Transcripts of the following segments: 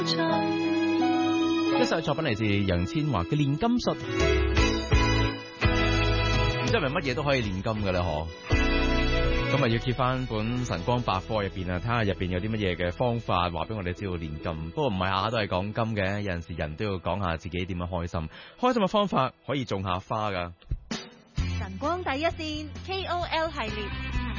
一首作品嚟自楊千嬅嘅《煉金術》，唔知係咪乜嘢都可以煉金嘅咧？嗬，咁啊要揭翻本晨光百科入邊啊，睇下入邊有啲乜嘢嘅方法，話俾我哋知道煉金。不過唔係下下都係講金嘅，有陣時人都要講下自己點樣開心。開心嘅方法可以種下花噶。 晨光第一線 KOL 系列。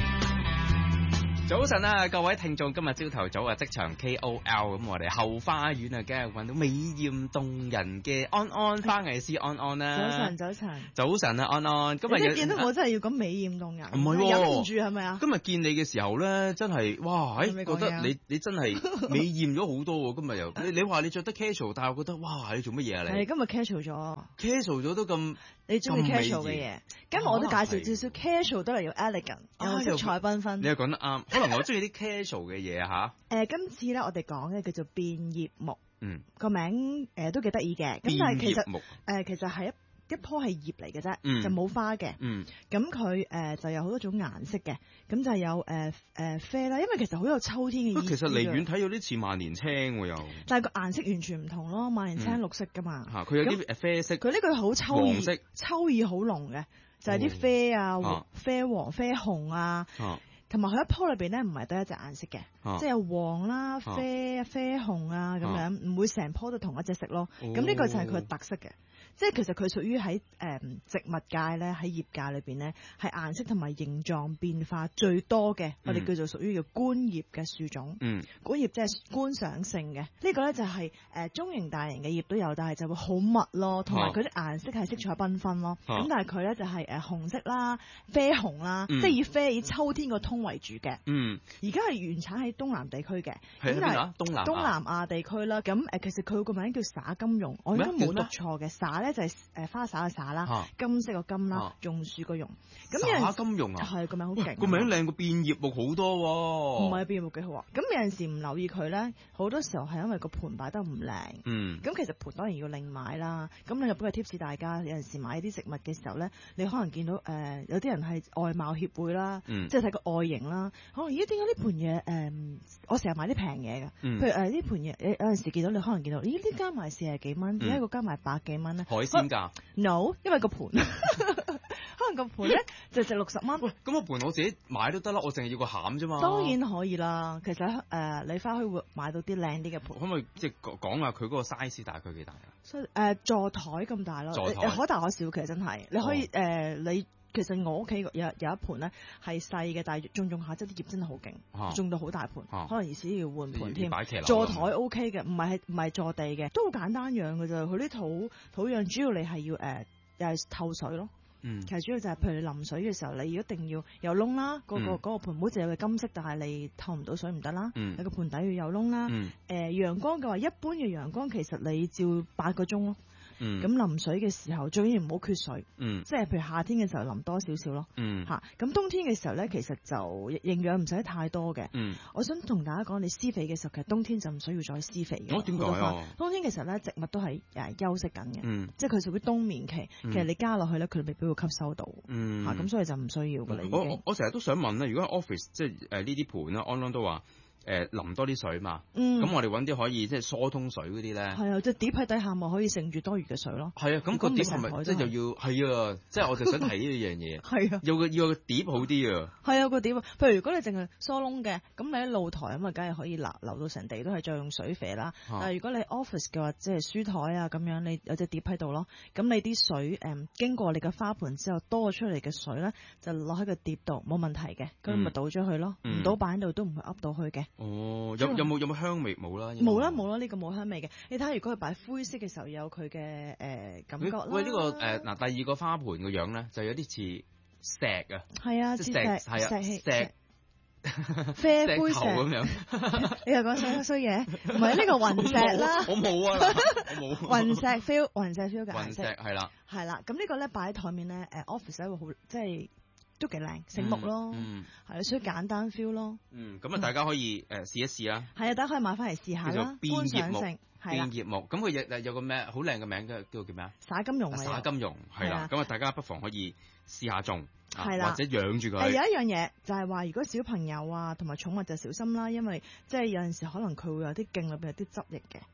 早晨啊，各位聽眾，今日朝頭早啊，職場 KOL 咁，我哋後花園啊，梗係揾到美豔動人嘅安安花藝師安安啦。早晨啊，安安，今日見到我真係要講美豔動人， 唔係忍唔住係咪啊？ 今日見你嘅時候咧，真係哇，覺得你真係美豔咗好多喎。今日又你話你着得 casual，但係我覺得哇，你做乜嘢啊你？ 係今日 casual 咗都咁， 你中意 casual 嘅嘢？今日我都介紹少少 casual 都係要 elegant，有色彩繽紛。 你又講得啱，可能我中意啲 casual 嘅嘢嚇。 今次咧我哋講嘅叫做變葉木，個名都幾得意嘅。咁但係其實係一棵係葉嚟嘅啫，就冇花嘅。咁佢就有好多種顏色嘅，咁就有啡啦，因為其實好有秋天嘅意思。 其實離遠睇有啲似萬年青喎又。但係個顏色完全唔同咯，萬年青綠色噶嘛。 佢有啲啡色。佢呢個好秋意，秋意好濃嘅，就係啲啡啊、啡黃、啡紅啊。同埋佢一樖裏邊咧，唔係得一隻顏色嘅，即係有黃啦、啡紅啊咁樣，唔會成樖都同一隻色咯。咁呢個就係佢嘅特色嘅。即係其實佢屬於喺植物界咧，喺葉界裏邊咧，係顏色同埋形狀變化最多嘅，我哋叫做屬於叫觀葉嘅樹種。觀葉即係觀賞性嘅，呢個咧就係中型大型嘅葉都有，但係就會好密咯，同埋佢啲顏色係色彩繽紛咯。咁但係佢咧就係紅色啦、啡紅啦，即係以秋天個通為主嘅。而家係原產喺東南地區嘅。 係邊啊？東南亞地區啦。咁其實佢個名叫灑金榕，我應該冇讀錯嘅。灑咧就係花灑嘅灑啦，金色個金啦，榕樹個榕。咁灑金榕啊， 係個名好勁。 個名靚過變葉木好多喎。 唔係變葉木幾好啊？咁有陣時唔留意佢咧，好多時候係因為個盤擺得唔靚。咁其實盤當然要另買啦。咁你入邊個 tips 大家，有陣時買啲植物嘅時候咧，你可能見到有啲人係外貌協會啦，即係睇個外形啦。可能咦點解呢盤嘢我成日買啲平嘢㗎？譬如呢盤嘢有陣時見到你可能見到，咦呢間賣40幾蚊，點解個間賣100幾蚊咧？ 海鮮價 ？No， 因為個盤可能個盤咧就值60蚊。 喂，咁個盤我自己買都得啦，我淨係要個餡啫嘛。 當然可以啦，其實你返去會買到啲靚啲嘅盤。 可唔可以即係講下佢嗰個 size 大概幾大啊？ 所以座台咁大咯，可大可小，其實真係你可以你。其實我屋企有一盤咧係細嘅，但係種下即啲葉真係好勁，種到好大盤，可能而家要換盤添。座台 OK 嘅，唔係坐地嘅，都好簡單養嘅啫。佢啲土壤主要你係要又係透水咯。其實主要就係譬如你淋水嘅時候，你一定要有窿啦。嗰個盤唔好淨係金色，但係你透唔到水唔得啦。你個盤底要有窿啦。陽光嘅話，一般嘅陽光其實你照8個鐘咯。咁淋水嘅時候，最緊要唔好缺水。即係譬如夏天嘅時候淋多少少咯。咁冬天嘅時候咧，其實就營養唔使太多嘅。我想同大家講，你施肥嘅時候，其實冬天就唔需要再施肥嘅。 點解啊？ 冬天嘅時候咧，植物都係休息緊嘅。即係佢屬於冬眠期。其實你加落去咧，佢未必會吸收到。咁所以就唔需要㗎啦。 我成日都想問咧，如果 office 即係呢啲盤啦，安安都話。淋多啲水嘛，咁我哋揾啲可以即係疏通水嗰啲咧。係啊，即係碟喺底下咪可以盛住多餘嘅水咯。係啊，咁個碟係咪即係又要係啊？即係我就想提呢樣嘢。係啊，要個碟好啲啊。係啊，個碟，譬如如果你淨係疏窿嘅，咁你喺露台咁啊，梗係可以流到成地都係再用水肥啦。但係如果你 office 嘅話，即係書台啊咁樣，你有隻碟喺度咯，咁你啲水經過你嘅花盆之後多咗出嚟嘅水咧，就落喺個碟度冇問題嘅，咁咪倒咗去咯，唔倒擺喺度都唔會噏到去嘅。 哦，有冇香味？冇啦， 冇啦，呢個冇香味嘅。你睇下，如果佢擺灰色嘅時候，有佢嘅感覺啦。 喂，呢個嗱，第二個花盆個樣咧，就有啲似石啊。係啊，似石，係啊，石啡灰石咁樣。 你又講衰嘢？唔係呢個雲石啦。 我冇啊，我冇。 雲石 feel 嘅顏色。 雲石係啦。係啦，咁呢個咧擺喺台面咧，office 咧會好即係。都幾靚，醒目咯，係所以簡單 feel 咯。 咁啊，大家可以試一試啦。 係啊，大家可以買翻嚟試下啦。 變葉木， 變葉木，咁佢有個咩好靚嘅名嘅，叫做叫咩啊？ 灑金榕。 灑金榕係啦，咁啊，大家不妨可以試下種， 係啦， 或者養住佢。 有一樣嘢就係話，如果小朋友啊同埋寵物就小心啦，因為即係有陣時可能佢會有啲莖裏邊有啲汁液嘅。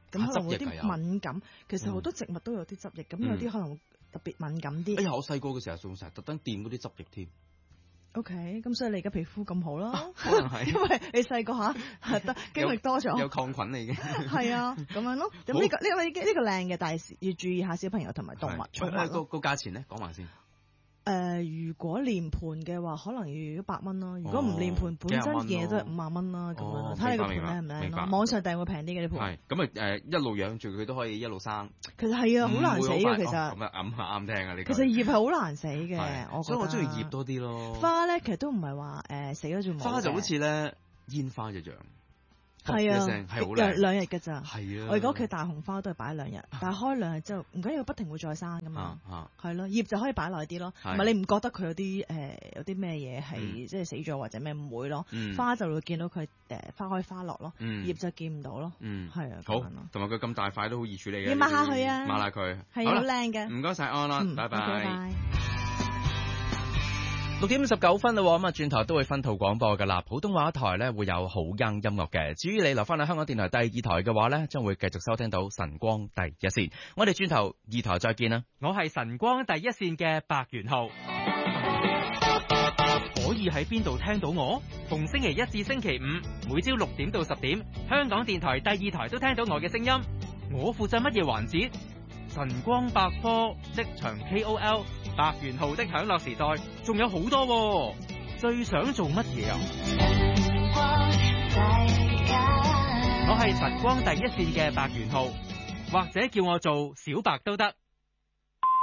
咁可能會有啲敏感。其實好多植物都有啲汁液，咁有啲可能會特別敏感啲。 哎呀，我細個嘅時候仲成日特登掂嗰啲汁液添。 OK， 咁所以你而家皮膚咁好啦， 可能係因為你細個係得經歷多咗， 有抗菌嚟嘅。 係啊，咁樣咯。咁呢個靚嘅，但係要注意下小朋友同埋動物寵物。 個價錢咧，講埋先。 如果連盤嘅話，可能要100蚊咯。如果唔連盤，本身嘢都係50蚊啦。咁樣睇你個盤靚唔靚咯。網上訂會平啲嘅啲盤。 係咁啊，一路養住佢都可以一路生。 其實係啊，好難死嘅其實。 咁啊，啱聽啊呢個。 其實葉係好難死嘅， 所以我中意葉多啲咯。 花咧，其實都唔係話死咗就冇。 花就好似咧煙花一樣。 係啊， 係好靚 ，2日嘅咋。 係啊， 我而家屋企大紅花都係擺2日，但係開2日之後唔緊要，不停會再生噶嘛。係咯，葉就可以擺耐啲咯。唔係你唔覺得佢有啲咩嘢係即係死咗或者咩唔會咯？花就會見到佢花開花落咯，葉就見唔到咯。係啊， 好，同埋佢咁大塊都好易處理嘅。 要抹下佢啊， 抹下佢， 係好靚嘅。 唔該晒安啦，拜拜。 6點59分啦，咁啊轉頭都會分套廣播㗎啦。普通話台咧會有好音音樂嘅。至於你留翻去香港電台第2台嘅話咧，將會繼續收聽到晨光第一線。我哋轉頭2台再見啦。 我係晨光第一線嘅白元浩。可以喺邊度聽到我？逢星期1至星期5，每朝6點到10點，香港電台第2台都聽到我嘅聲音。我負責乜嘢環節？晨光百科、職場 KOL、白元浩的享樂時代，仲有好多喎。最想做乜嘢啊？我係晨光第一線嘅白元浩，或者叫我做小白都得。